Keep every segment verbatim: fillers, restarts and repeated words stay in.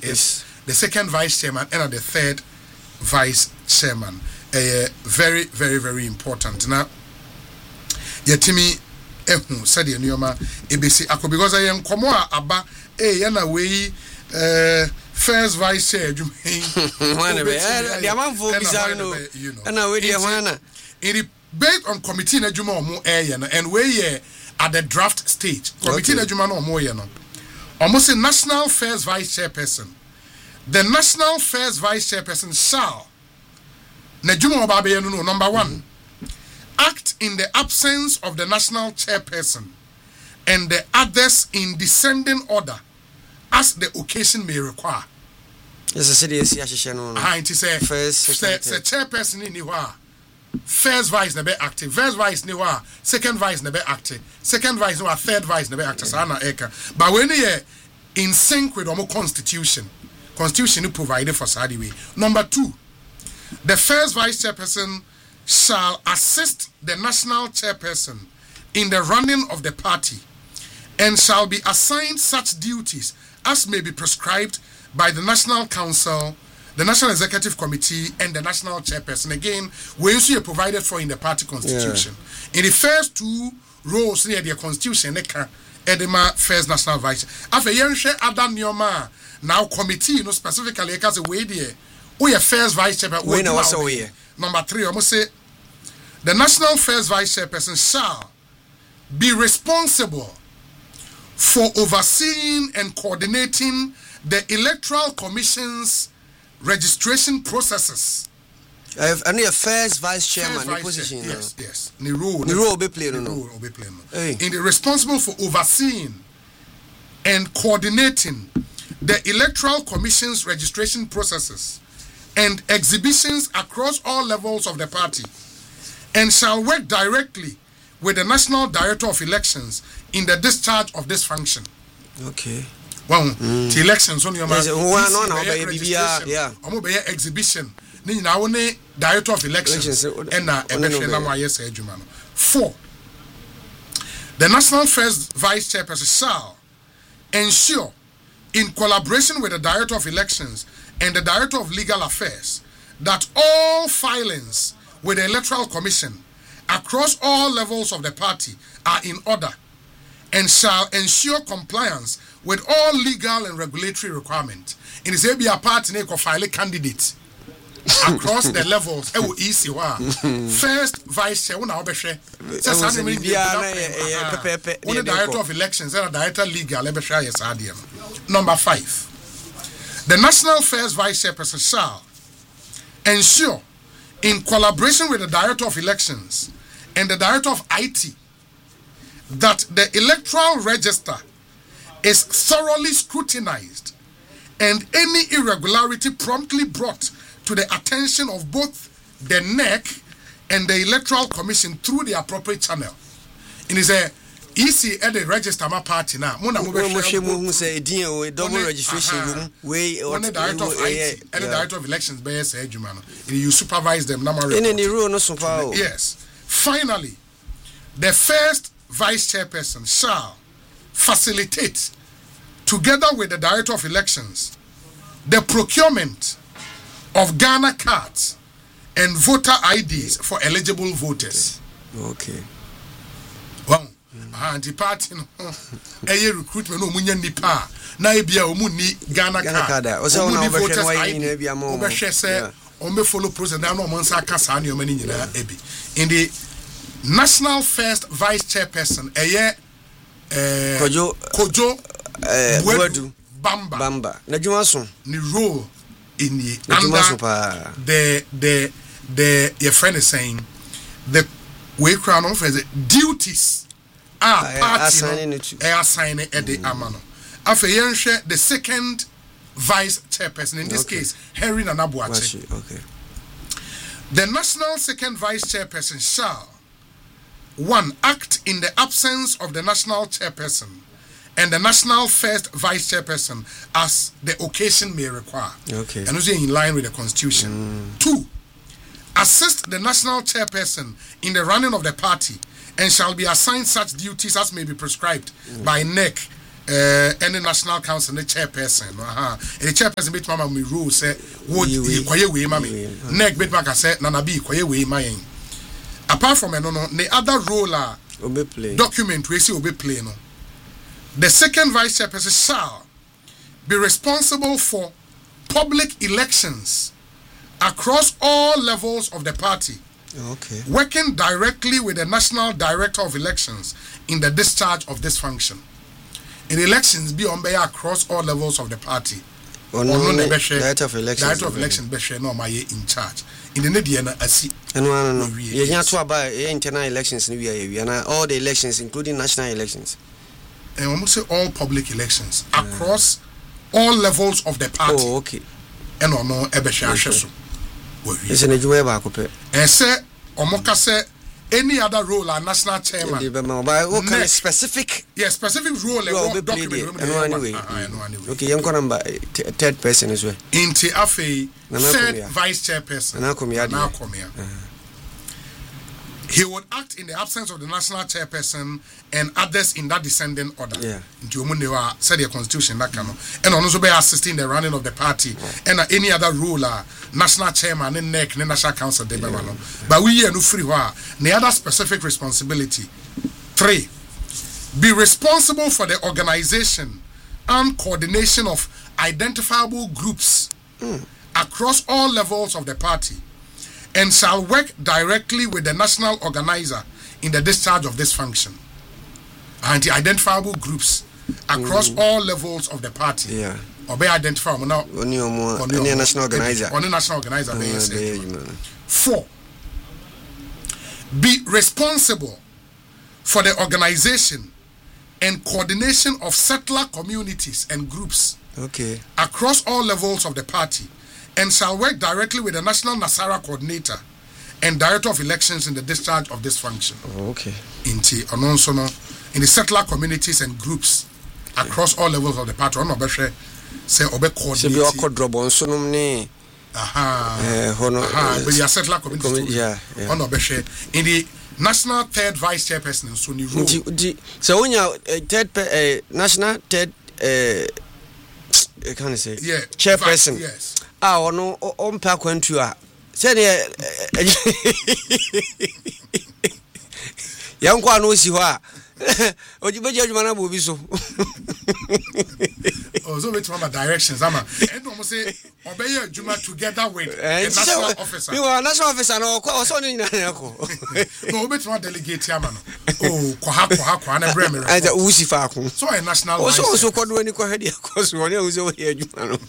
is the second vice chairman and the third vice chairman. Uh, very, very, very important. Now, yetimi ehu said the newma ebesi ako because I am komo aba eh yana we uh first vice chair adwuma wana be the amanfo bizarre no na we dey wana it based on committee na adwuma omo eh no and we here at the draft stage committee na adwuma no omo ye no omo say national first vice chairperson the national first vice chairperson shall na adwuma oba be no number one mm-hmm. act in the absence of the national chairperson and the others in descending order as the occasion may require. Yes, I said yes, no. Ah, it is a first the chairperson in Niwa. First vice never active. First vice Niwa. Second vice never active. Second vice no, third vice never active. Sana eka. But when you in sync with our constitution, constitution provided for Saudi way. Number two, the first vice chairperson shall assist the national chairperson in the running of the party and shall be assigned such duties as may be prescribed by the National Council, the National Executive Committee, and the national chairperson. Again, we also provided for in the party constitution. Yeah. In the first two roles near the constitution, Edema first national vice. After Yenche Adam Nioma, now committee, you know, specifically, because the way there, we are first vice chairperson. We know what's away. Number three, I must say, the national first vice chairperson shall be responsible for overseeing and coordinating the electoral commission's registration processes. I have only a first vice chairman first vice position. Chair, yes, yes. The role, the role be played, no. no. Role be played, no. Hey. In the responsible for overseeing and coordinating the electoral commission's registration processes and exhibitions across all levels of the party, and shall work directly with the National Director of Elections in the discharge of this function. Okay. Well, mm. the elections on your man. Yeah. I'm be exhibition. Ni na woni Director of Elections and na ebehwe na wa yes adwuma no. Four. The National First Vice Chairperson shall ensure, in collaboration with the Director of Elections and the Director of Legal Affairs, that all filings with the Electoral Commission across all levels of the party are in order, and shall ensure compliance with all legal and regulatory requirements. In the same year, party ne ko file candidates across the levels. E wo easy wa. First vice chair, una obehwe. Say say me bia na Director of Elections and Director Legal ebehwe yes ade. Number five. The National First Vice Chairperson shall ensure, in collaboration with the Director of Elections and the Director of I T, that the electoral register is thoroughly scrutinized and any irregularity promptly brought to the attention of both the N E C and the Electoral Commission through the appropriate channel. In his a easy at the register my party now. Mona mo say double registration room way or the Director of I T and the Director of Elections by say Jumano. You supervise them number. In any rule no super. Yes. Finally, the first vice chairperson shall facilitate, together with the Director of Elections, the procurement of Ghana cards and voter I Ds for eligible voters. Okay. Well, anti party no eh recruitment no munya nipa na e bia omu ni Ghana card. O se ona obehwe no ayi ni bia mo. Obehwe se o me follow process na no mo nsa aka sa na o mani nyina ebi. In the National First Vice Chairperson eye eh Kojo Kojo eh Buadu Bamba Bamba na dwuma so ni role in the under the the the your friend is saying the way crown of the duties are party are assigning at the amano after yenhwe the second vice chairperson in this okay. case Henry Nanabuachi. Okay. The national second vice chairperson shall one act in the absence of the national chairperson and the national first vice chairperson as the occasion may require. Okay. And also in line with the constitution. Mm. Two, assist the national chairperson in the running of the party and shall be assigned such duties as may be prescribed mm. by N E C uh, any national council the chairperson aha the chairperson bit mama me rule say would kwaye we mama neck bit maka say nana bi kwaye we mayen apart from no no the other role are obe play document we see obe play no the second vice chairperson shall be responsible for public elections across all levels of the party. Okay. Working directly with the National Director of Elections in the discharge of this function. In elections, be on across all levels of the party. Oh, no, no, Director of Elections. Director of Elections, Beshe, no, my in charge. In the Nidiana, I see. And no, no, no. You have to about internal elections in the and all the elections, including national elections. And almost say all public elections across all levels of the party. Oh, okay. And no, no, Ebeshe Ashesu. It's an education back. And say, Omoka say, any other role a national chairman. Okay, specific. Yeah, specific role. Well, document. Anyway. Okay, young number third person as well. Inti Afe, third vice chairperson. Now come here. He would act in the absence of the national chairperson and others in that descending order. Yeah. Into Omundewa said the constitution that can and also be assisting the running of the party and uh, any other ruler, national chairman, and neck, national council, de yeah. But we are no free war. The other specific responsibility. Three, be responsible for the organization and coordination of identifiable groups mm. across all levels of the party, and shall work directly with the national organizer in the discharge of this function. Anti-identifiable groups across mm. all levels of the party. Yeah. Or be identified on the national organizer. On the national organizer. Uh, Four. Be responsible for the organization and coordination of settler communities and groups. Okay. Across all levels of the party, and shall work directly with the National Nasara Coordinator and Director of Elections in the discharge of this function. Oh, okay. In the, in the settler communities and groups across all levels of the party. On obeshe say obe coordinate. Se bi okodrobo nso nom ne. Aha. Eh hono. Aha, but the settler communities. Yeah, yeah. On obeshe in the National Third Vice Chairperson so ni role. So when you third uh, national third uh can I say? Yeah. Chairperson. Yes. Ah, ono on pa kwantu a. Se ne yan kwa no si ho a. Ojibeje adwuma na bo bi so. Oh, so which one directions ama. And almost say obey adwuma together with the national officer. You are national officer no ko so ni na ko. No, obey one delegate ama no. Oh, ko ha ko ha ko na bre me. I say usi fa ko. So a national. Oh, so so ko do ni ko hedi akoso oni uzi o he adwuma no.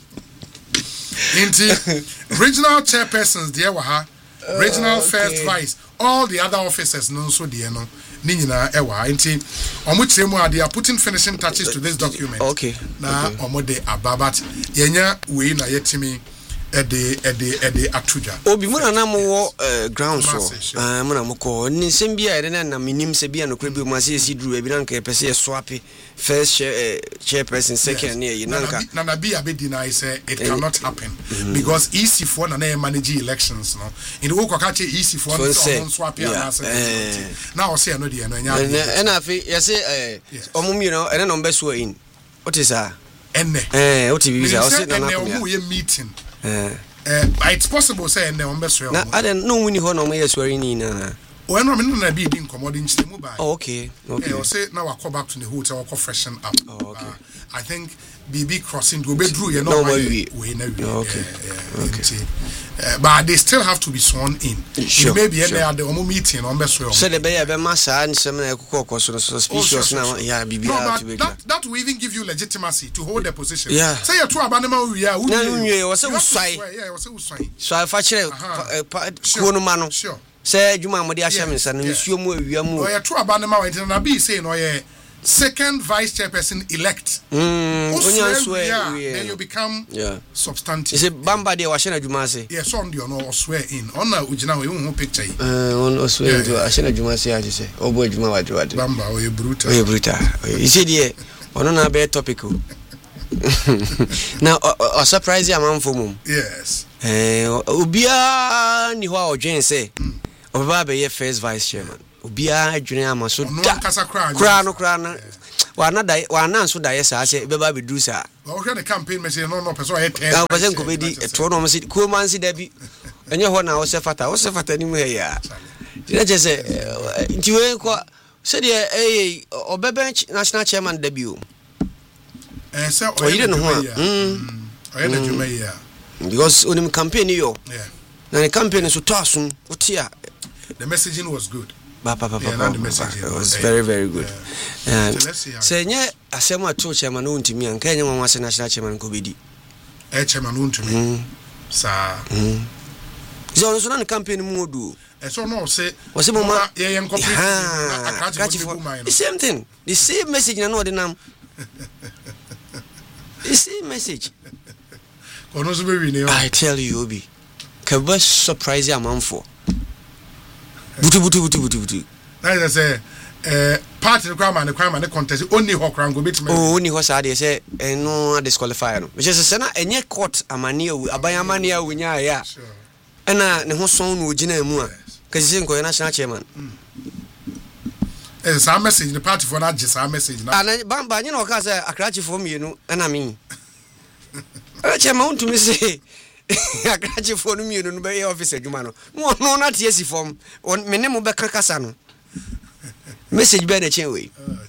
Inti regional chairpersons there were her, regional uh, okay. first vice, all the other officers no so there no ninyina ewa inti omo chiremu ade are putting finishing touches to this document. Okay. Na omo de ababat yenya we na yetimi ede ede ede atuja obi mu na na mo ground so ah mu na mo ko ni sembia ede na minim se bia no kra bi mu ase si duru ebi na nka pese swap first chair, uh, chairperson second year you know na na be abedi na say it cannot happen mm-hmm. because E C four na na manage elections no in the work ka che E C four so on swap ya na say now say no dey no nya and afi you say eh omo you know and number so in what is that enne eh what be say o say na na ko meeting eh uh, it's possible say enne on be so na I don't know when you no me swearing in na when no me no be be commodity nchemu ba oh okay okay eh say now I come back to the hotel or freshen up oh okay uh, I think B B crossing go be through you know no we we na we okay okay uh, but they still have to be sworn in sure, maybe sure. at the omo meeting on be so so the be be massa and some na kokoko so suspicious now yeah B B no, to be that that will even give you legitimacy to hold the position yeah say you two abanema we are na nwe o say usai yeah o say usai so I fa chere ko no ma no sure say djuma mo de ahya me sana nsuo mu awia mu o ye two abanema we na be say no ye second vice chairperson elect mm onya swear yeah, then you become yeah substantive is it bamba de wa shena djuma ase yes on the no swear in on na ugina we hu picture yi eh on swear to ashena djuma ase aje say obo djuma wa djuma bamba o ye brutal o ye brutal you see there ono na be topic o now o surprise ya man for mum yes eh obia ni ho a odwen say obaba be ye first vice chairman obia adwene amaso da kra no kra no wana da wana so da yesa ase beba be duru sa o hwe the campaign message no no person e ten na person ko be di to no mo si ko man si da bi enye ho na wo se fata wo se fata ni mu he ya dina je se nti we ko se de eh obebe national chairman da bi o eh se o yire no ho mm o yire juma ya because onim campaign yo yeah na the campaign so to asun otia the messaging was good. Ba pa pa pa. Yeah, the messaging it was very very good. Yeah. Um, so let's see how. Say nye asema to chairman untimi anka nye nwa wase national chairman ko bedi. Eh chairman untimi. Mm. Sa. Mm. So so na campaign mu odu. Eh so no say. Wase mo ma yeah yeah complete. The same thing. The same message na no de nam. The same message. Kono so be wi ne. I tell you Obi. Ka be surprise amanfo. Butu butu butu butu butu. That is say eh party requirement requirement the contest only ho kran go bit me. Oh only ho say say eh no disqualify no. Which is say na enye court amane awu aban amane awu nya ya. Sure. Ena ne ho son no ogina mu a. Kasi say nko national chairman. Eh some message the party for that just some message na. Ana ban ba nya na o ka say akrachi for me no ena me. Eh chairman to me say akrachi for no me no be office adwuma no. No no na tie si form. Me ne mo be kakasa no. Message be na chen we. Oh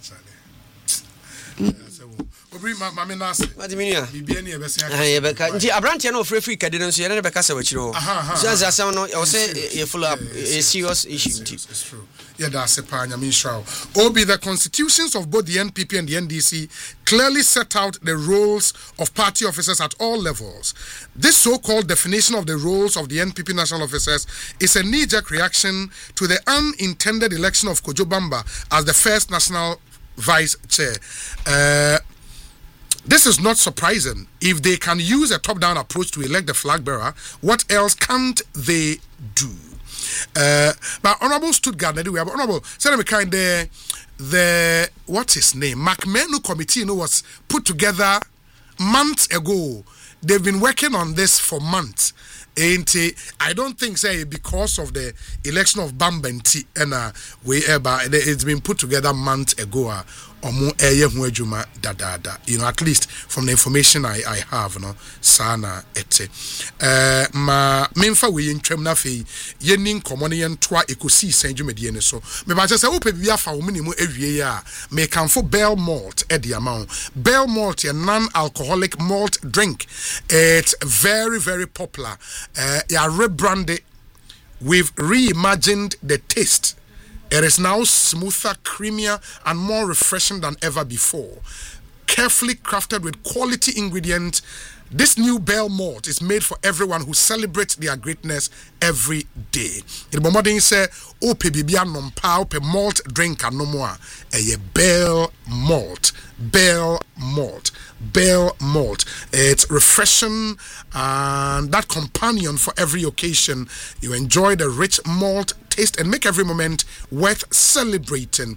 chale. Obri ma me na ase. What mean ya? Bibia ne e be sen. Ah ye be ka. Nti abrante na ofre free kade no so ye ne be kasa wachiro ho. So as asem no you say you follow up a serious issue. It's true. Yeah, that's a panya minshao. Obi, the constitutions of both the N P P and the N D C clearly set out the roles of party officers at all levels. This so-called definition of the roles of the N P P national officers is a knee-jerk reaction to the unintended election of Kojo Bamba as the first national vice chair. Uh, This is not surprising. If they can use a top-down approach to elect the flag bearer, what else can't they do? Uh, but Honorable Stuttgart, we have Honorable, say me kind the the what's his name? McMenu committee, you know, was put together months ago. They've been working on this for months. Ain't it? I don't think say because of the election of Bambenti and uh, we ever it's been put together months ago. Uh, Omo eye hu adwuma dadada, you know, at least from the information I I have no sana ete eh ma memfa we ntwam na fe yeni nkomo ne yentoa ekosi san dwumedie ne so me ba say wo pe bia fa wo minimu awie ya me kanfo Bell Malt e de amount. Bell Malt a non-alcoholic malt drink. It's very very popular. Uh, ya rebranded. We've reimagined the taste. It is now smoother, creamier, and more refreshing than ever before. Carefully crafted with quality ingredients, this new Bell Malt is made for everyone who celebrates their greatness every day. In the moment say, "O pe bibia nompa, o pe malt drink no more." A Bell Malt, Bell Malt, Bell Malt. It's refreshing and that companion for every occasion. You enjoy the rich malt taste and make every moment worth celebrating.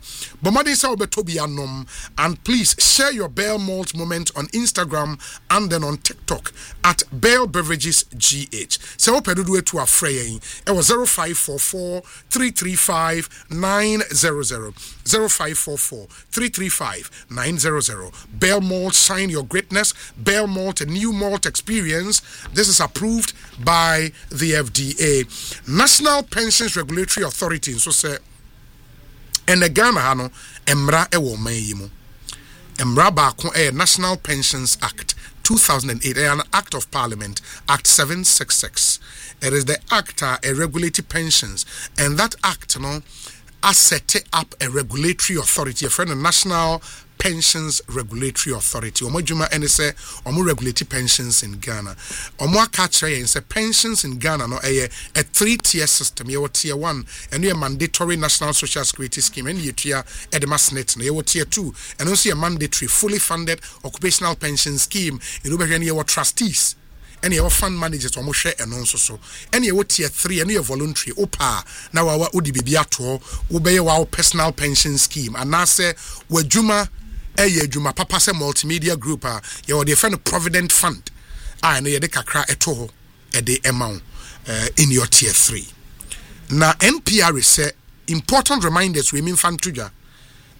And please share your Bell Malt moment on Instagram and then on TikTok at Bell Beverages G H. So open do it to a frey. It was zero five four four three three five nine zero zero. zero five four four three three five nine zero zero. Bell Malt, shine your greatness. Bell Malt, a new malt experience. This is approved by the F D A. National Pensions Regulatory Authority. So say, and the Ghana hano emra ewo mayimu. Emra ba kon e National Pensions Act two thousand eight, an Act of Parliament, Act seven sixty-six. It is the act uh, a regulatory pensions, and that act, you know, has set up a regulatory authority, a friend of National Pensions Regulatory Authority. Omo juma ene se omo regulatory pensions in Ghana. Omo akache yen se pensions in Ghana no eye a three-tier system. Ye tier one, and a mandatory National Social Security Scheme, and ye tier Edema Net. Ye tier two, and also a mandatory, fully funded occupational pension scheme. You know, ye were trustees. Any of fund managers or share and also so. Any of tier three, any of voluntary opa now our udi bibiato obey our personal pension scheme. And now say we Juma Eye Juma Papa se multimedia group ah you are the friend Provident Fund. I know you de kakra eto e de amount uh, in your tier three. Now N P R say important reminders we mean fan tuja.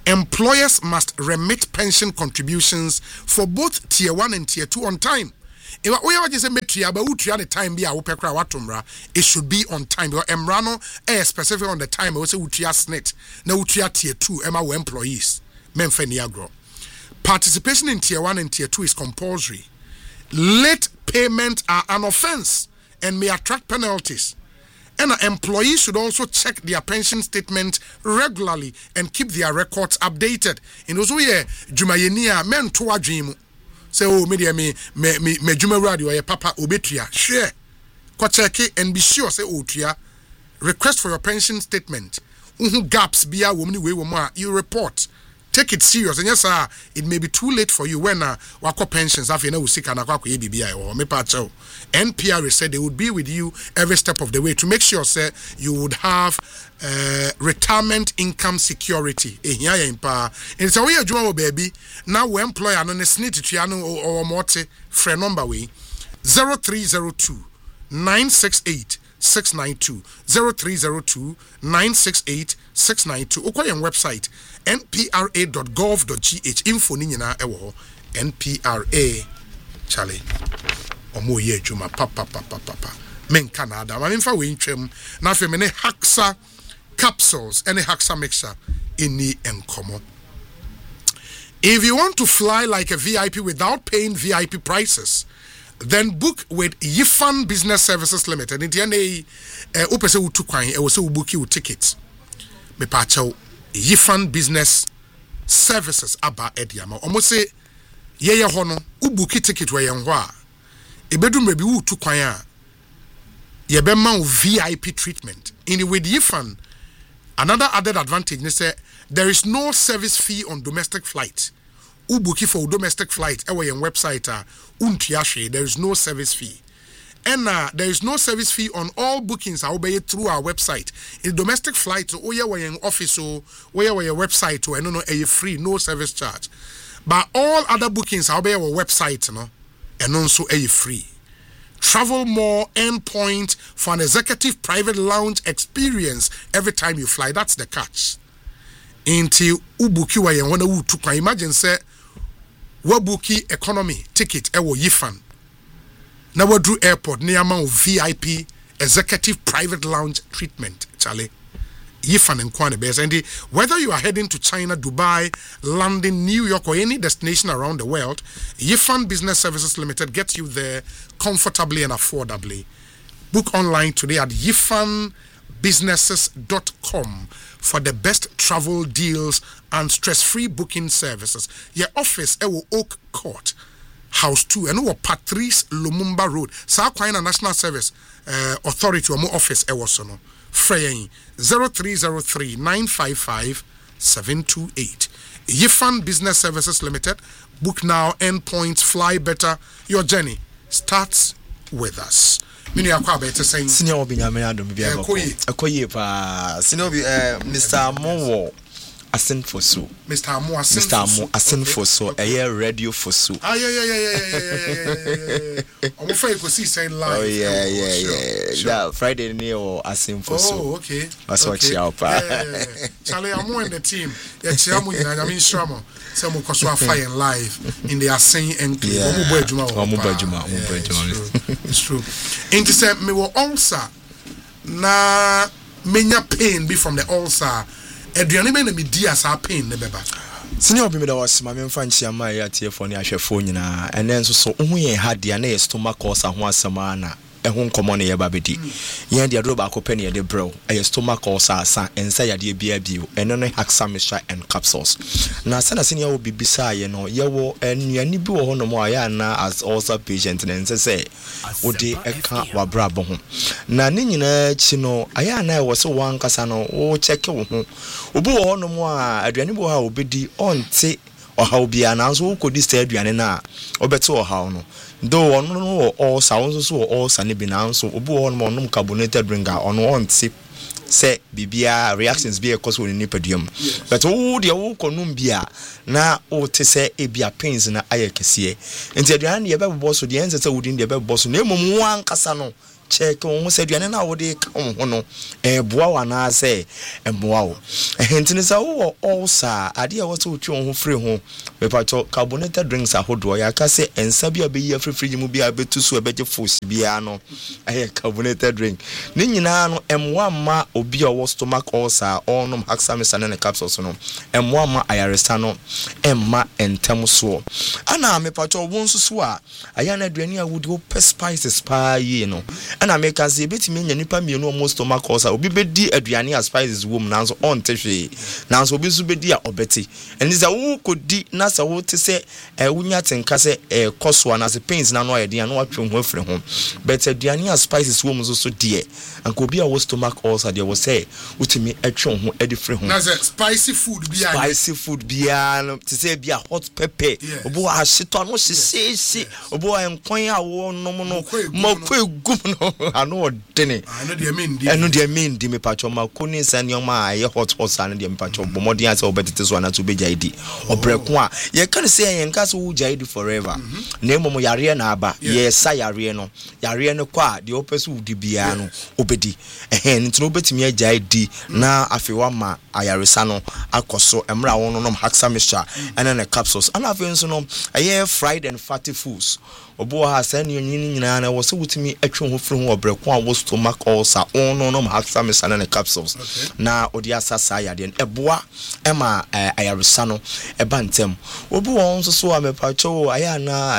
employers must remit pension contributions for both tier one and tier two on time. If we have just a metria, but we try the time be a upekra watumra, it should be on time. Because emrano is specific on the time. We say we try snit, now we try tier two. Emma we employees, memfe niagro. Participation in tier one and tier two is compulsory. Late payment are an offense and may attract penalties. And employees should also check their pension statement regularly and keep their records updated. In those way, Jumayenia men to a dream. Say, oh, media me, me, me, me, Juma radio, your papa, obetria, share. Ko check it and be sure, say, oh, tria. Request for your pension statement. Uhu gaps be a woman way woman, you report. Take it serious, and yes, sir, it may be too late for you when uh, wako pensions have you know sick and wako E B B I or me pacho. N P R said they would be with you every step of the way to make sure, sir, you would have uh, retirement income security. Eh, yeah, yeah, impa. And so we are doing baby. Now we employ an honest need to triano or morte friend number way zero three zero two nine six eight. six nine two zero three zero two nine six eight six nine two. Okoye website n p r a dot gov dot g h. Info ni nyina ewo N P R A Charlie omo ye adwuma papa papa papa men Canada ma memfa we ntwam na fe me ne Haxa capsules and a Haxa mixture ini enkomo. If you want to fly like a V I P without paying V I P prices, then book with Yifan Business Services Limited. In the end, eh, upese utu kwan, e wose ubuki u tickets. Me pacho Yifan Business Services aba ediama. Omo se ye ye hono ubuki ticket we ye hwa. E bedum rebi utu kwan a ye be ma V I P treatment. In with Yifan, another added advantage is say there is no service fee on domestic flights. Ubuki for domestic flight ewe yen website uh, untiashe, there is no service fee. And uh, there is no service fee on all bookings I obey through our website. In domestic flights, oh yeah, we office or where we website or no no a free, no service charge. But all other bookings I obey our website, no, and also a free. Travel more endpoint for an executive private lounge experience every time you fly. That's the catch. Until ubuki wa yen wana u tukwa. Imagine say wabuki economy ticket ewo Yifan. Na wadru airport near ma V I P executive private lounge treatment. Charlie. Yifan and Kwane Bears. And whether you are heading to China, Dubai, London, New York, or any destination around the world, Yifan Business Services Limited gets you there comfortably and affordably. Book online today at yifan businesses dot com for the best travel deals and stress-free booking services. Your office ewo Oak Court, House two, and over Patrice Lumumba Road. South Carolina National Service uh, Authority or more office ewo sono. Freying zero three zero three nine five five seven two eight. Yifan Business Services Limited. Book now, endpoints, fly better. Your journey starts with us. Mini akwa better saying senior obinyame adom bia bako akoye pa senior obi eh Mister Mowo asin for so Mister Mo asin Mister Mo asin for so eh radio for so ah yeah yeah yeah yeah yeah I'm afraid to see saying live. Oh yeah yeah yeah that Friday near or asin for so. Oh okay, that's what you pa Charlie. I'm in the team yeah chiamu ina I mean shramo say mo koso afire live in the asin and omo bo adwuma omo bo adwuma omo bo adwuma. It's true. Into say me wo ulcer na menya pain be from the ulcer. Eduane me na me di asa pain ne beba. Senior obi me da was ma me mfa nchia ma ya tie fo ne ahwefo nyina ene nso so ohu ye hadia na ye stomach ulcer ho asema na ehun komo ne ye ba bedi yen dia dro ba ko pe ne ye de brew e stomach ulcer asa ensa ya de bia bio ene no Haxa mixture and capsules na sana senior obi bisa ye no ye wo enuani bi wo ho no mo aya na as ulcer patient ne nse se odi eka wa brabo ho na ne nyina chi no aya na e wo so wan kasa no wo check wo ho obi wo ho no mo a aduani bo ha obedi onte oha obi ana so wo kodi sta aduane na obete oha no do ono no all sounds so all sane bi na so obi wo no nom carbonated drink a ono onte se bibia reactions bi e koso ni nipaduam but wo de wo konum bia na o te se e bia pains na ayekese enti aduane ye bebo so de ense se wudin de bebo so na emom wan kasa no check on said you na wo de come ho no e boa wa na say e boa wo entini sa wo ulcer ade a wo so twi ho free ho me pacho carbonated drinks ahodo ya ka say ensa bi obeyi free free mu bi abetu so ebeje force bia no eh carbonated drink ni nyina no emwa ma obi a wo stomach ulcer onum hexamine ne capsules no emwa ma ayaresa no emma entem so ana me pacho wo nso so a aya na aduani a wodi wo spices pa yi no ana me ka say betimi nya nipa mienu o stomach ulcer obi bedi aduani a spices wom nanso on tehwe nanso obi su bedi a obeti eni za wo kodi na sa wo te se e wunya tenka se e koso na se pains na no ayede na watwe ho afre ho but aduani a spices wom so so de anko obi a wo stomach ulcer de wo say utimi atwe ho edi fre ho na se spicy food bia spicy food bia no te se bia hot pepper obo a shito no sisi obo a nkwan a wo no no makwa egum no ano odene ano de mean di ano de mean di me pacho makoni sanioma a ye hot hot san de me pacho bomodi ase obetete so na to be jaidi obreko a ye kan say ye nka so wo jaidi forever na emo yare na aba ye sa yare no yare no kwa de opeso wudi bia no obedi eh ntino obetimi ajaidi na afewa ma ayaresa no akoso emra won no hexamine and the capsules and afi no aye fried and fatty foods obo ha san nyini nyina na wo se wutimi atwe ho firi ho obreko a wo stomach ulcer on no no hexamine and the capsules na odi asasa ya de eboa ema ayaresa no eba ntem obo won so so amepacho aya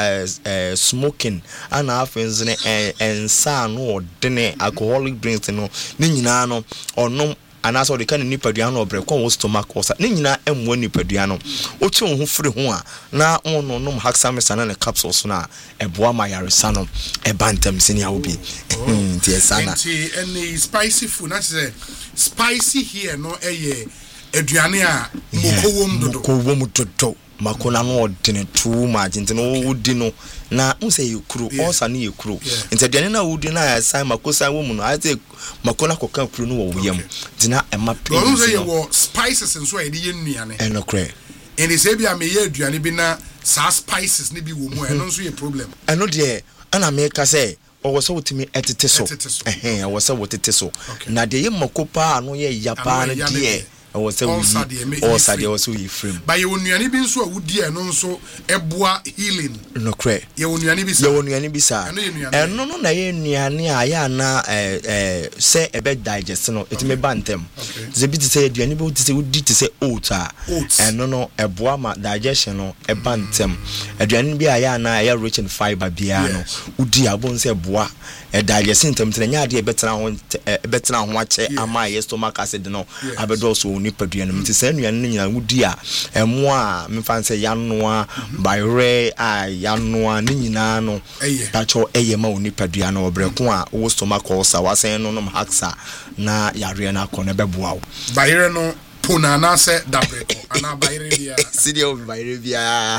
na smoking ana afi nzene ensa no odene alcoholic drinks no ni nyina no onom anaso de kan nipadua no obreko wo stomach ulcer ni nyina emwo nipadua no ochi ho firi ho a na ono nom hexamine na capsules na eboa mayaresa no ebantem sini awobi nti esana nti any spicy food na say spicy here no eye aduane a mokowom dodo mokowom dodo makona no odene too much nti no wudi no na unse yekuru ulcer ni yekuru nti aduane na wudi na asai makosa wo mu no ate makona kokan kuru no wo yam dina ema pe no unse ye wo spices nso e de ye nnuane enokre eni se bia me ye aduane bi na sa spices ne bi wo mu eno nso ye problem eno de ana me ka say owo so wotimi etete so eh owo so wotete so na de ye makopa ano ye yapa na de I was a or Sadia was we frame. By your Nuani bin so would dear non so eboa healing. No cray. You only be so only be sa. And no no na Niani ayana eh say a bed digest no it may ban them. The bit say the able to say would to say oata and no no eboa ma digestion no a bantam. A Dian be ayana a rich in fiber biano. Udi abon say boa a digestion them to the yard better on better on watch a my stomach acid no abedo nipadua no mti se nuane nyina wudi a emo a mfa se yanoa bayre a yanoa ni nyina no tacho eye ma nipadua no obreko a wo stomach ulcer wasen no no haxa na yare na akọ na beboa bayre no pona na se dabreko ana bayre bia sidi o bayre bia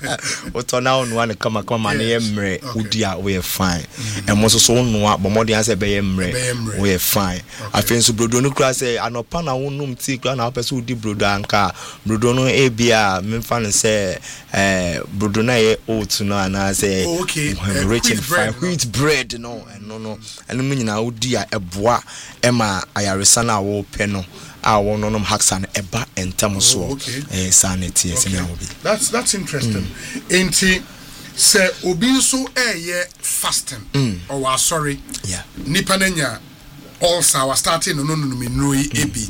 otona onu ane kama kama na yemre wudi a we fine emo so so onu a bomodi an se be yemre we fine afenso brodo no kura se anopa na wonum ti kura na pese wudi brodo anka brodo no e bia memfa ne se eh brodo na ye oat no ana se rich in fine wheat bread no no no eno nyina wudi a eboa ema ayaresa na wo pe no a wono nom haksan eba entam so eh sanity esemiawobi. That's that's interesting. Enti se obi so eye fasting or wa sorry yeah nipa nanya ulcer was starting no no no me no ebi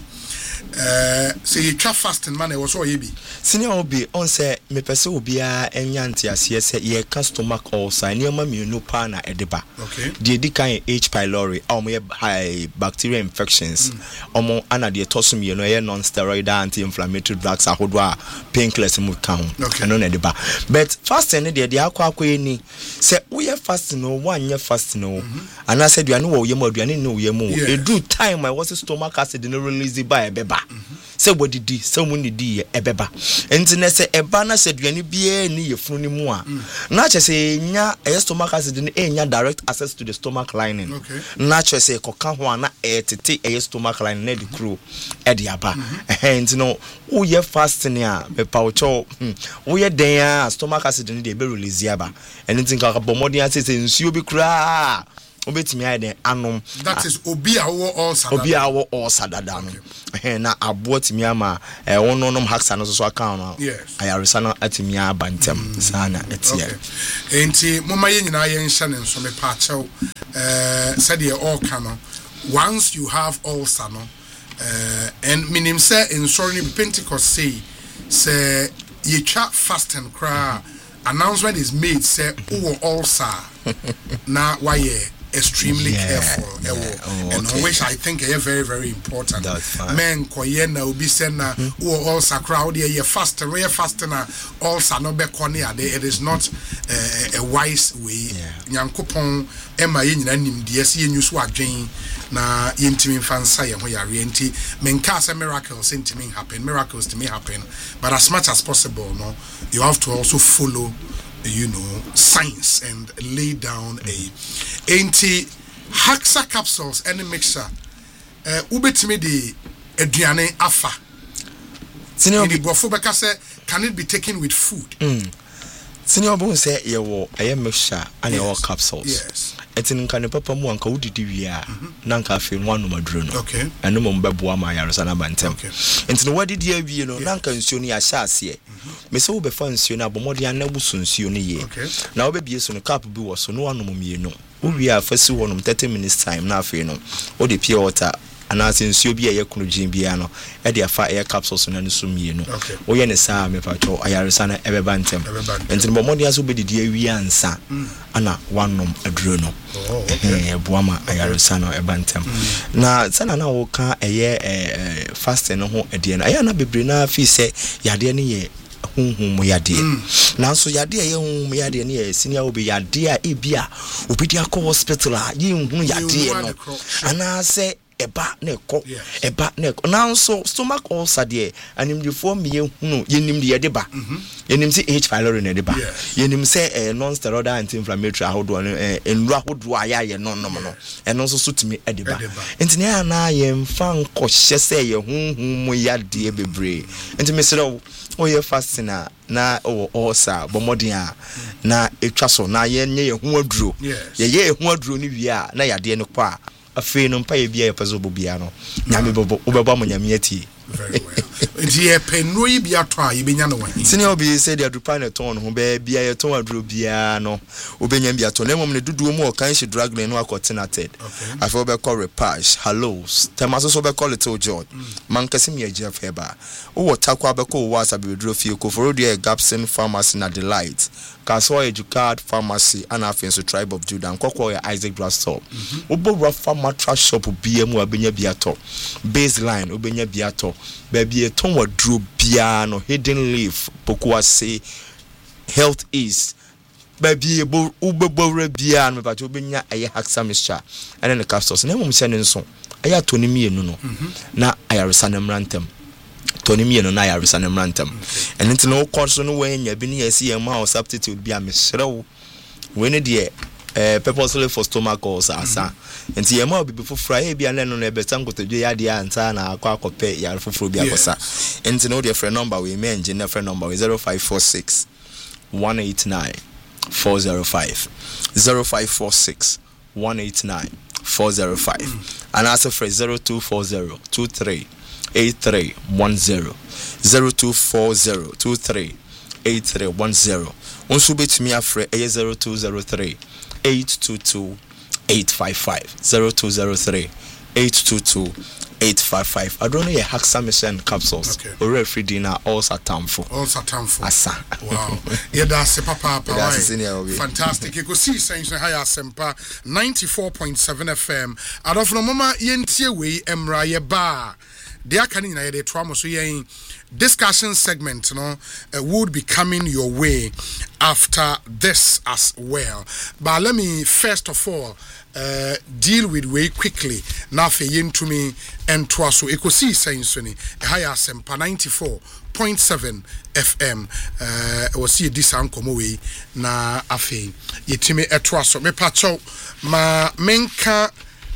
eh say you try fasting man e was so ebi senior obi on say me pese obi a enya ntiase se ye customer ulcer ni ma me no pa na edeba okay the edikan H pylori omo ye high bacterial infections omo ana de tosum ye no ye non steroid anti inflammatory drugs ahodo a painkillers mu kan no na edeba but fasting de de akwa akwa ni se we fasting no wanye fasting no ana say duane wo ye mu aduane no ye mu e do time I was stomach acid no release by beba se bodidi se munidi ebeba enti na se eba na se duane bia ni yefunu ni mu a na che se nya stomach acid ni enya direct access to the stomach lining na che se koka ho na etete e stomach lining na di kro e di aba enti no wo ye fasting a be pa ucho wo ye den a stomach acid ni de be release aba enti nka bomodi ase se nsuo bi kra obetimi aye den anom that is obi a wo ulcer obi a wo ulcer dada no eh na abo timi ama eh wononom haxa no so account no ayaresa no atimi abantem sana etie enti moma ye nyina ye nhya ne nso me pa chew eh said ye all can once you have ulcer no uh, and minim say in sorry Pentecost say say ye twa fast and cry announcement is made say who ulcer na why extremely yeah, careful yeah. Oh, and okay. Which I think is very very important. Men koye na obi say na who ulcer crowd ye fast and we fast na ulcer no be corner it is not uh, a wise way nyankopon ema ye nyina nim de se yenyu so adwen na yentimi fansa ye ho yare enti menka say miracles intimi happen miracles to me happen but as much as possible no you have to also follow you know science and lay down a anti Haxa capsules and mixture uh ubetimi de aduane afa senior the bofo beka say can it be taken with food mm. Senior bon say ye wo aye mixture and your capsules yes etin kan papa mu anka wudidi wi a na anka afi nwa no maduro no okay eno mo mbebo ama yaresa na bantem entin wadidi awie no na anka nsuo no ya hya ase me se wo be fa nsuo na bomode anabu nsuo no ye na wo be bie so no cap bi wo so no anom mienu wo wi a fa si wo no thirty minutes time na afi no wo de pure water ana nsuo bi ye kunu jin bia no e de afa air capsules no nso mienu wo ye ne saa me pa cho ayaresa na ebe bantem entin bomode aso be didi awie ansa ana wanom aduro no eh boama ayaresa no ebantem na sana na wo ka eye eh fasting no ho ade no aya na bebre na fi se yade ne ye hunhum yade na so yade ye hunhum yade ne ye senior obi yade a ebia obi dia ko hospital a ye hunhum yade no ana se eba na ekọ eba na ekọ na so stomach ulcer de anim de form me hunu yenim de yede ba yenim se H pylori na de ba yenim se eh, non steroidal anti inflammatory ahodo no eh, enru ahodo aya ye non no no eno so sutimi ede ba entine ya na ye mfa nkọ hye se ye hunhum mu yade bebre entime se o ye fasting na na o ulcer bomodin a na etwa so na ye nye ye hu aduro ye ye hu aduro ni wi a na yade ne kwa afi no mpa ye bia ye pezo bobia no nyame bobo ubeba mo nyame ati very well die penro yi bia to a ye benya no wan senior obi say the adrupa na ton ho be bia ye ton aduro bia no obenya bia to na mom ne dudu mu o kan shi drug no akotenated afi obe call repash hello temaso so be call little George man kasim ye je feba o wota kwa be ko wasa be duro fie ko for the Gapson pharmacy na delight Kaso Educard Pharmacy and Afenso Tribe of Judah and Koko Isaac Drugstore. Obo Rafa Mattress Shop B M Abenya Biato. Baseline Obenya Biato. Baby a ton wa drew piano hidden leaf Pokuase Health East. Baby a bo ubebore bian but Obenya a Haxa Misha and then the capsules. Name of sending song. I had Tony me no na I are Sanem Rantem. Tony me no na ya resa nem rantem and into no course no way nya bi ne see ma substitute bi a mesrew we ne de eh purposely for stomach ulcer asa enti ye ma bi before fry bi an no na be san kotodwe ya de anta na akwa akope ya foforo bi akosa enti no de friend number we me engine friend number we zero five four six one eight nine four zero five zero five four six one eight nine four zero five and also for zero two four zero two three eight three one zero zero two four zero two three eight three one zero. Also bet me afre a zero two zero three eight two two eight five five zero two zero three eight two two eight five five. I don't know your Haxa capsules. Okay. Or every dinner all satamfo. All satamfo. Asa. Wow. Yeah, that's a papa. Fantastic. You could see saying higher sempa ninety-four point seven F M. I don't know mama yentie we emra ye bar. They are coming in the trauma so yen discussion segment you know uh, would be coming your way after this as well. But let me first of all uh, deal with way quickly now for yen to me and twaso ekosi saying soni higher sempa ninety-four point seven F M uh was see this ankomo we na afi yetime etwaso me pacho ma menka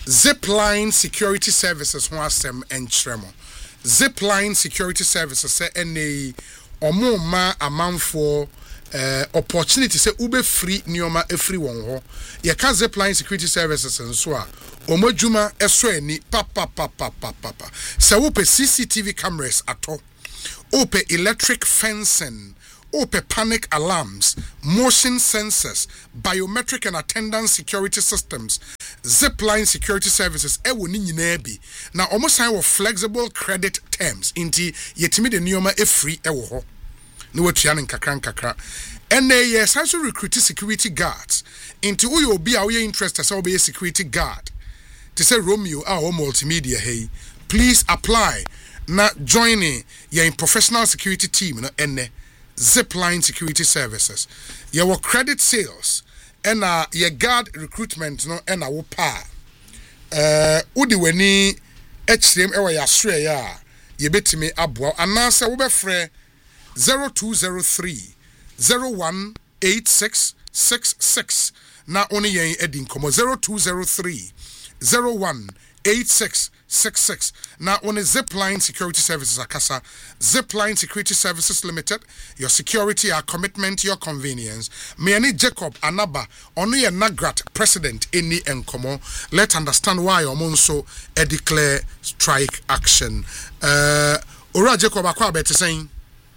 Zipline Security Services ho asem entremo. Zipline Security Services say ene omo ma amanfo uh, opportunity say ube free nioma e free won ho ye ka Zipline Security Services nso a omo dwuma eso ani pa pa pa pa pa pa se wo pe C C T V cameras ato ope electric fencing, ope panic alarms, motion sensors, biometric and attendance security systems, Zipline Security Services, ewo ni nyina bi. Na omo sign wo flexible credit terms inti yetimi de nioma e free ewo ho. Ni wetua ne nkakra nkakra. Ene ye sanso recruit security guards inti uyo obi a we interested say obe security guard. To say Romeo a o multimedia hey, please apply. Na joining your professional security team no ene Zipline Security Services. Your credit sales and uh, your guard recruitment no and a pa. Uh udi weni H M ewa ya sure ya ye betimi aboa anase wo be frɛ zero two zero three zero one eight six six six na oni yen edin komo zero two zero three zero one eight six six six. Now on a Zipline Security Services akasa Zipline Security Services Limited, your security, our commitment, your convenience. Meani Jacob Anaba only a Nagrat president in the Enkomo. Let's understand why Omonso a declare strike action. Uh Ora Jacob akwa beti saying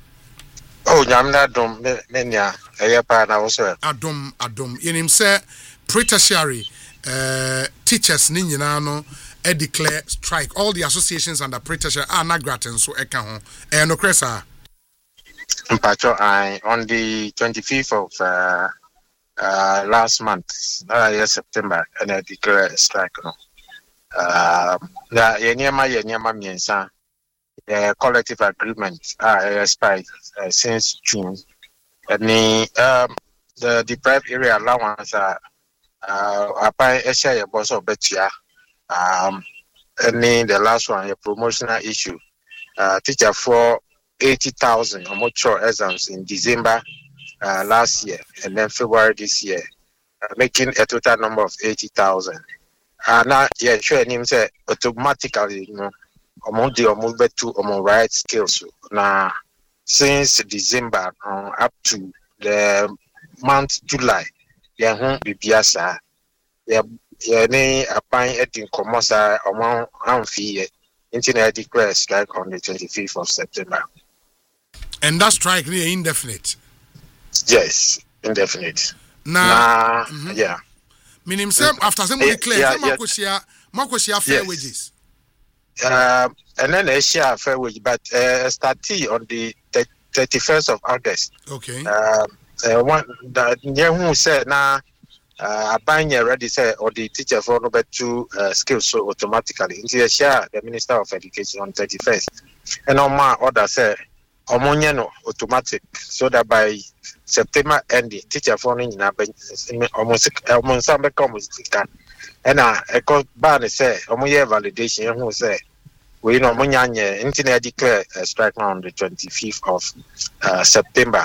oh nyamna dom menya eyepa na also adom adom yenim say pre-tertiary uh teachers ni nyina no e declare strike. All the associations under pre-tertiary are not gratin so e kan ho e no kresa mpacho I on the twenty-fifth of uh, uh last month uh, yes, September and I declare strike no uh na yenyama yenyama miensa the collective agreement are uh, expired uh, since June and the um the deprived area allowance are uh apply a boss of betia um and then the last one a promotional issue uh teacher for eighty thousand or more exams in December uh, last year and then February this year uh, making a total number of eighty thousand uh now yeah sure him say automatically you know among the move to among right skills now since December uh, up to the month July yeah home bibiasa yeah yeah ni applying it in commercial among amfi internet declare strike on the twenty-fifth of September. And that strike is indefinite. Yes, indefinite. Now, nah, mm-hmm. yeah. Meaning, some after some declare, yeah, some yeah. Makosia, Makosia fair yes. wages. Uh, and then they share fair wage, but uh, starting on the thirty-first of August. Okay. Uh, uh, one the who said now. Uh, applying already say or the teacher for number two uh, skills so automatically into the share the Minister of Education on thirty-first and on my order say omonya no automatic so that by September end the teacher for in almost almost some become can and uh echo ban say omoye validation who say we know omonya internet declare uh, strike on the twenty-fifth of uh, September.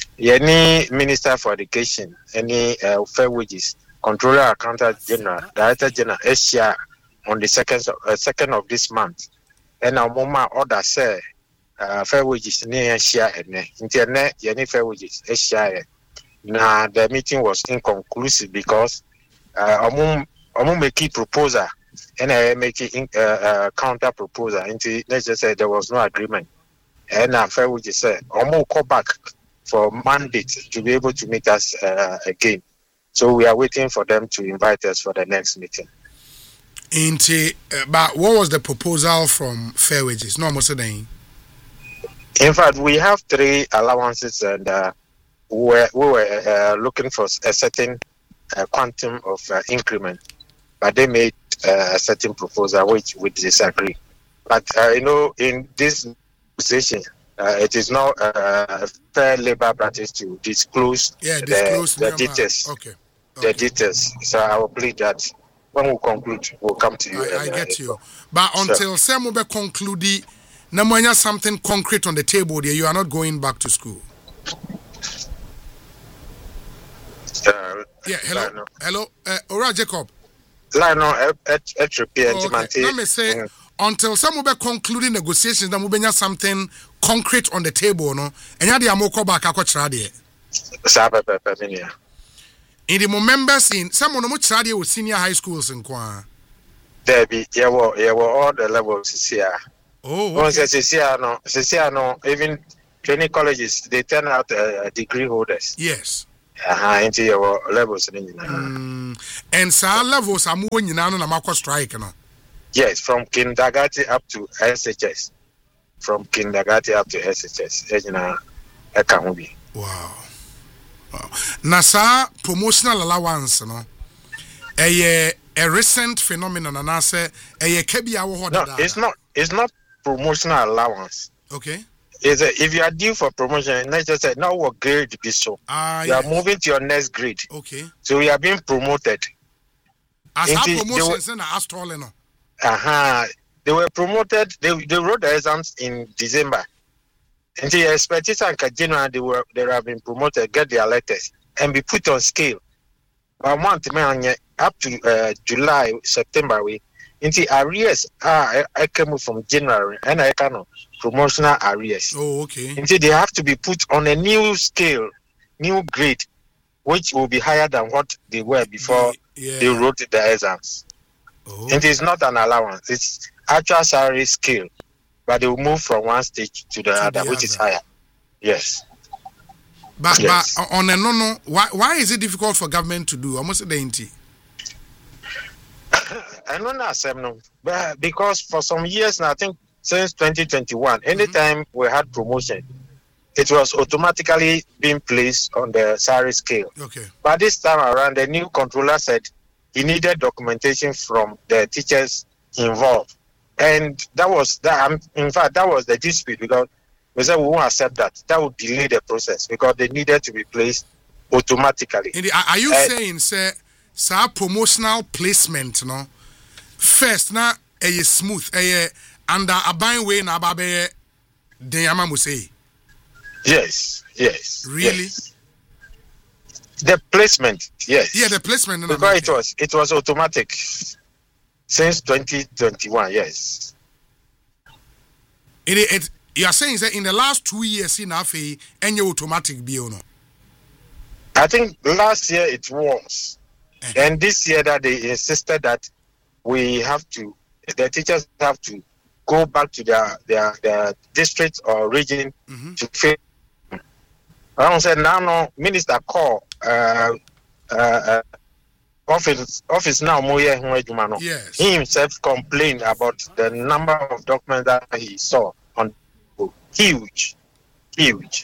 Any Minister for Education, any uh, fair wages, Controller, Accountant General, Director General, Asia on the second of, uh, second of this month. And our mama order say uh, fair wages near share and internet, any fair wages, Asia. Now the meeting was inconclusive because uh, Omum Omum make a proposal and I make a uh, uh, counter proposal. Into let's just say there was no agreement. And uh, fair wages said Omum call back for mandate to be able to meet us uh, again. So we are waiting for them to invite us for the next meeting. Into, uh, but what was the proposal from Fair Wages? No, most of them. In fact, we have three allowances, and uh, we were, we were uh, looking for a certain uh, quantum of uh, increment, but they made uh, a certain proposal which we disagree. But uh, you know, in this position, Uh, it is not uh, a fair labor practice to disclose, yeah, the, disclose the details. Okay. The okay. details. So I will plead that when we conclude, we'll come to you. I, and, I get uh, you. But until some will be concluded, now something concrete on the table there, you are not going back to school. Uh, yeah, hello. Lino. Hello. Uh, Ora Jacob. Lino, okay, let me say, mm. until some will be concluding negotiations, then we will have something concrete on the table, no? And you have to go back to the Saba Papa Minia. In the members in some of the with senior high schools in Kwa. There be, yeah, well, yeah, well, all the levels here. Oh, once okay. Ceciano, Ceciano, even training colleges, they turn out uh, degree holders. Yes. Uh-huh, into your levels. Mm. And some levels are moving in an Amako strike, no? Yes, from kindergarten up to S H S. From kindergarten up to S H S. Ejina Ekamubi. Wow. Wow. Nasa promotional allowance, no? A, a recent phenomenon, and I say, a kebia. No, it's not. It's not promotional allowance. Okay. Is if you are due for promotion, let's just say now what grade be so. Ah, you yes. are moving to your next grade. Okay. So you are being promoted. As our promotions in Astral, no. Uh-huh. They were promoted, they they wrote the exams in December. Until you expect it and January they were they have been promoted, get their letters and be put on scale. But month up to uh, July, September we into arrears ah I came from January and I cannot promotional arrears. Oh, okay. Until they have to be put on a new scale, new grade, which will be higher than what they were before yeah. they wrote the exams. Oh. It is not an allowance, it's actual salary scale. But they will move from one stage to the to other, the which other. is higher. Yes. But yes. but on a no no, why why is it difficult for government to do? Almost the N T. I don't know, but because for some years now, I think since twenty twenty-one, anytime mm-hmm. we had promotion, it was automatically being placed on the salary scale. Okay. But this time around, the new controller said he needed documentation from the teachers involved, and that was that. Um, in fact, that was the dispute because we said we won't accept that. That would delay the process because they needed to be placed automatically. The, are you uh, saying, sir, sir, promotional placement, no? First, na a smooth, a under a buying way na babe de yama say. Yes, yes. Really? Yes. The placement, yes. Yeah, the placement. Because America. it was it was automatic since twenty twenty-one. Yes. It, it you are saying that in the last two years in Afe, any automatic be or no? I think last year it was, uh-huh. and this year that they insisted that we have to, the teachers have to go back to their their, their district or region mm-hmm. to fill. I don't say now no minister call uh, uh, uh, office office now yes. He himself complained about the number of documents that he saw on huge, huge.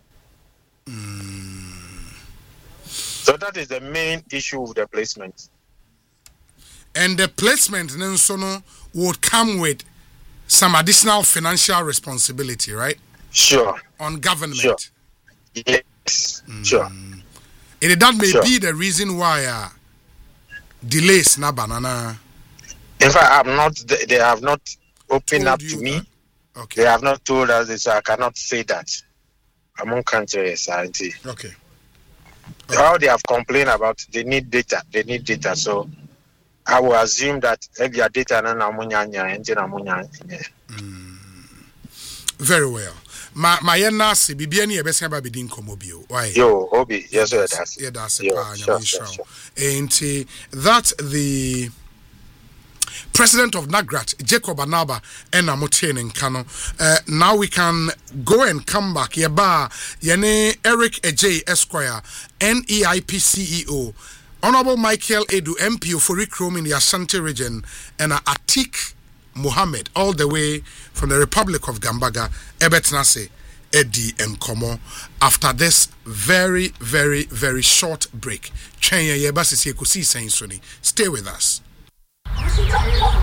Mm. So that is the main issue with the placement. And the placement then so no would come with some additional financial responsibility, right? Sure. On government. Sure. Yes. Mm. Sure. And that may sure. be the reason why uh, delays na banana. In fact, I'm not. They have not opened up to me. That. Okay. They have not told us this, so I cannot say that. Among countries, auntie. Okay. okay. All they have complained about, they need data. They need data. So I will assume that if your data na namunya engine namunya. Very well. Ma ma yena se bibia ni ebese ba bidin komobio. Why? Yo, Obi, yes sir, that's. Yeah, that's it. Sure, sure, sure. And that's the President of NAGRAT, Jacob Anaba, and Amotian and Kano. Uh, now we can go and come back. Yeba, Yene Eric Ejay Esquire, N E I P C E O, Honorable Michael Edu, M P for Rikrom in the Ashanti region, and uh, Atik Mohammed, all the way from the Republic of Gambaga, Ebetnase, Eddie and Komo. After this very, very, very short break, stay with us.